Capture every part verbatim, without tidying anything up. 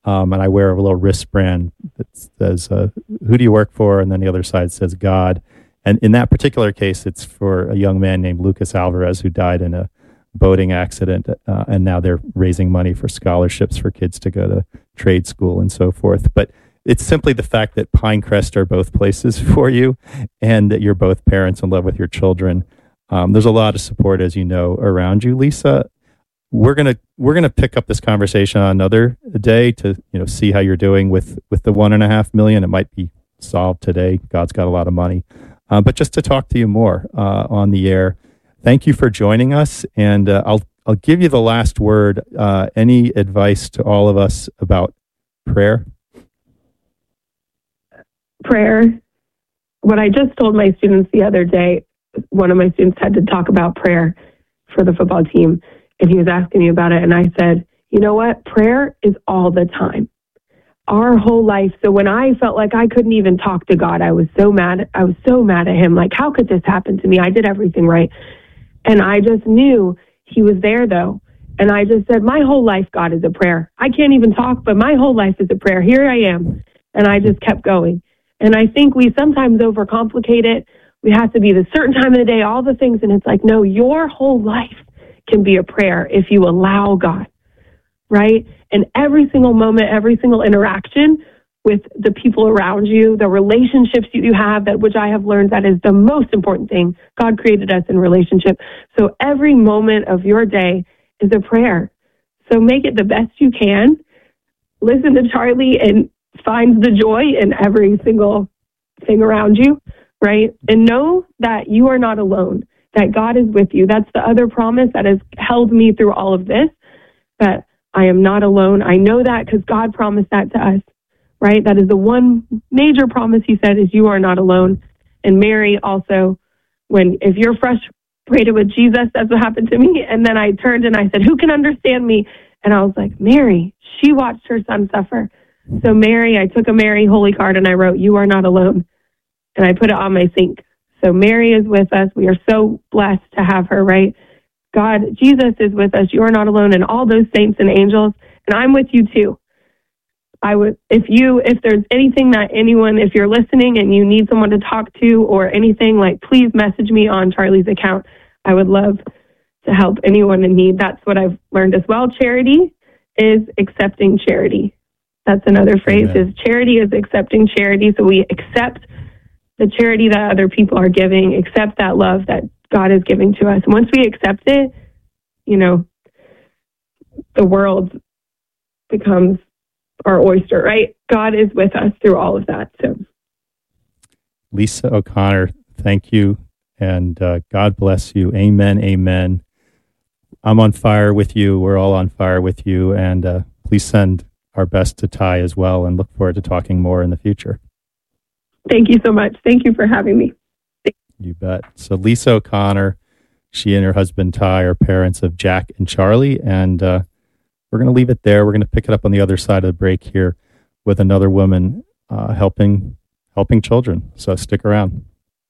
Um, and I wear a little wristband that says, uh, who do you work for? And then the other side says God. And in that particular case, it's for a young man named Lucas Alvarez who died in a boating accident. Uh, and now they're raising money for scholarships for kids to go to trade school and so forth. But it's simply the fact that Pinecrest are both places for you and that you're both parents in love with your children. Um, there's a lot of support, as you know, around you, Lisa. We're gonna we're gonna pick up this conversation on another day to you know see how you're doing with with the one and a half million. It might be solved today. God's got a lot of money, uh, but just to talk to you more uh, on the air. Thank you for joining us, and uh, I'll I'll give you the last word. Uh, any advice to all of us about prayer? Prayer. What I just told my students the other day, one of my students had to talk about prayer for the football team. And he was asking me about it. And I said, you know what? Prayer is all the time. Our whole life. So when I felt like I couldn't even talk to God, I was so mad. I was so mad at him. Like, how could this happen to me? I did everything right. And I just knew he was there though. And I just said, my whole life, God, is a prayer. I can't even talk, but my whole life is a prayer. Here I am. And I just kept going. And I think we sometimes overcomplicate it. We have to be the certain time of the day, all the things. And it's like, no, your whole life can be a prayer if you allow God, right? And every single moment, every single interaction with the people around you, the relationships you have, that which I have learned that is the most important thing. God created us in relationship. So every moment of your day is a prayer. So make it the best you can. Listen to Charlie and find the joy in every single thing around you, right? And know that you are not alone, that God is with you. That's the other promise that has held me through all of this, that I am not alone. I know that because God promised that to us, right? That is the one major promise he said is you are not alone. And Mary also, when if you're frustrated with Jesus, that's what happened to me. And then I turned and I said, who can understand me? And I was like, Mary, she watched her son suffer. So Mary, I took a Mary holy card and I wrote, you are not alone. And I put it on my sink. So Mary is with us. We are so blessed to have her, right? God, Jesus is with us. You are not alone, and all those saints and angels. And I'm with you too. I would, if you, if there's anything that anyone, if you're listening and you need someone to talk to or anything, like, please message me on Charlie's account. I would love to help anyone in need. That's what I've learned as well. Charity is accepting charity. That's another phrase. Amen. Is charity is accepting charity. So we accept the charity that other people are giving, accept that love that God is giving to us. And once we accept it, you know, the world becomes our oyster, right? God is with us through all of that. So, Lisa O'Connor, thank you. And uh, God bless you. Amen. Amen. I'm on fire with you. We're all on fire with you. And uh, please send our best to Ty as well, and look forward to talking more in the future. Thank you so much. Thank you for having me. You bet. So Lisa O'Connor, she and her husband Ty are parents of Jack and Charlie, and uh, we're going to leave it there. We're going to pick it up on the other side of the break here with another woman uh, helping helping children. So stick around.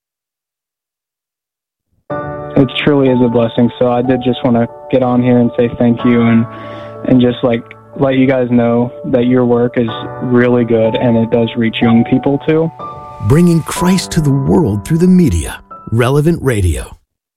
It truly is a blessing. So I did just want to get on here and say thank you, and and just like let you guys know that your work is really good and it does reach young people too. Bringing Christ to the world through the media. Relevant Radio.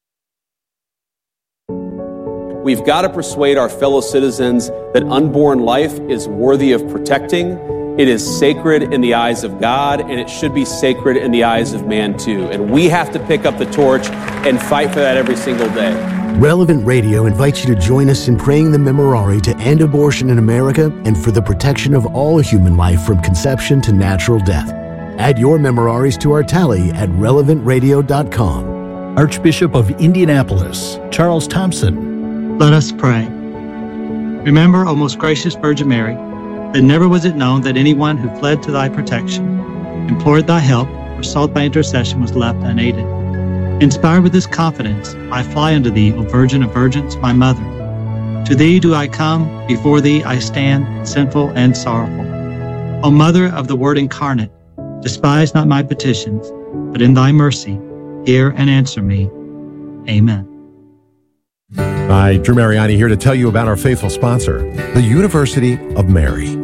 We've got to persuade our fellow citizens that unborn life is worthy of protecting. It is sacred in the eyes of God, and it should be sacred in the eyes of man too. And we have to pick up the torch and fight for that every single day. Relevant Radio invites you to join us in praying the Memorare to end abortion in America and for the protection of all human life from conception to natural death. Add your Memoraries to our tally at relevant radio dot com. Archbishop of Indianapolis, Charles Thompson. Let us pray. Remember, O most gracious Virgin Mary, that never was it known that anyone who fled to thy protection, implored thy help, or sought thy intercession was left unaided. Inspired with this confidence, I fly unto thee, O Virgin of Virgins, my mother. To thee do I come, before thee I stand, sinful and sorrowful. O Mother of the Word incarnate, despise not my petitions, but in thy mercy, hear and answer me. Amen. Hi, Drew Mariani here to tell you about our faithful sponsor, the University of Mary.